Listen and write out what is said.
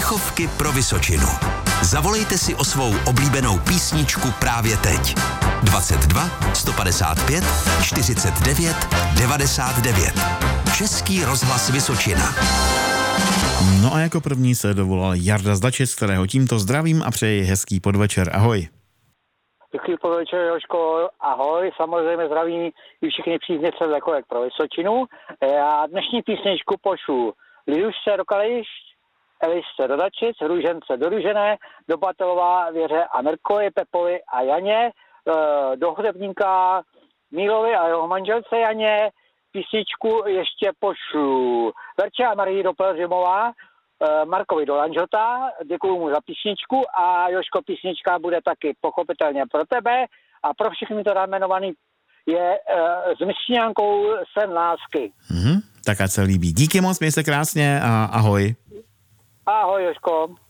Plechovky pro Vysočinu. Zavolejte si o svou oblíbenou písničku právě teď. 22 155 49 99. Český rozhlas Vysočina. No a jako první se dovolal Jarda z Dačic, kterého tímto zdravím a přeji hezký podvečer. Ahoj. Děkuji podvečer, Jožko, ahoj, samozřejmě zdravím i všichni příznivce Plechovek pro Vysočinu. Já dnešní písničku pošlu Lidušce do Kališť, Elišce do Dačic, Růžence do Růžené, do Batelova, Věře a Mirkovi, Pepovi a Janě, do Hudebníka Mílovi a jeho manželce Janě. Písničku ještě pošlu Verče a Marii do Pelřimova, Markovi do Lanžota, děkuju mu za písničku a Jožko, písnička bude taky pochopitelně pro tebe a pro všechny to jmenovaný je s Myšňánkou Sen lásky. Tak ať se líbí. Díky moc, měj se krásně a ahoj. Ahoj, Jožko.